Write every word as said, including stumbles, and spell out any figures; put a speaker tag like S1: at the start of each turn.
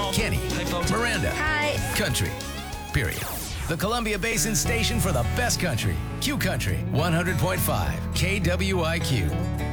S1: Kenny, Miranda,
S2: Hi.
S1: Country, period. The Columbia Basin station for the best country. Q Country, one hundred point five K W I Q.